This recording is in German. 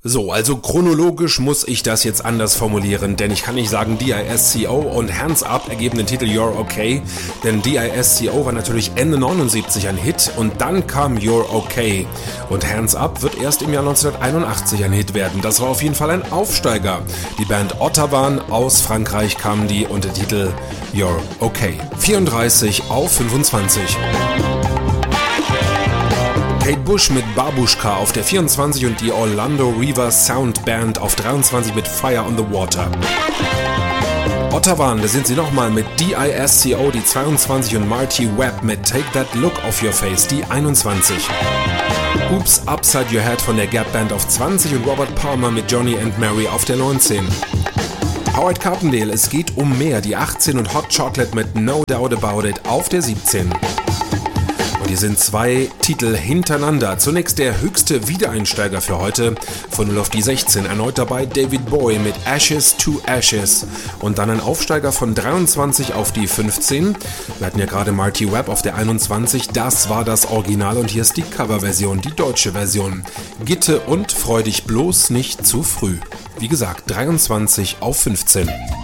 So, also chronologisch muss ich das jetzt anders formulieren, denn ich kann nicht sagen D.I.S.C.O. und Hands Up ergeben den Titel You're Okay, denn D.I.S.C.O. war natürlich Ende 79 ein Hit und dann kam You're Okay und Hands Up wird erst im Jahr 1981 ein Hit werden. Das war auf jeden Fall ein Aufsteiger. Die Band Ottavan aus Frankreich kamen die und der Titel You're Okay. 34 auf 25. Kate Bush mit Babushka auf der 24 und die Orlando River Sound Band auf 23 mit Fire on the Water. Ottavan, da sind sie nochmal mit D.I.S.C.O. die 22 und Marty Webb mit Take That Look Off Your Face die 21. Oops Upside Your Head von der Gap Band auf 20 und Robert Palmer mit Johnny and Mary auf der 19. Howard Carpendale, es geht um mehr, die 18 und Hot Chocolate mit No Doubt About It auf der 17. Und hier sind zwei Titel hintereinander. Zunächst der höchste Wiedereinsteiger für heute von 0 auf die 16. Erneut dabei David Bowie mit Ashes to Ashes. Und dann ein Aufsteiger von 23 auf die 15. Wir hatten ja gerade Marty Webb auf der 21. Das war das Original und hier ist die Coverversion, die deutsche Version. Gitte und freu dich bloß nicht zu früh. Wie gesagt, 23 auf 15.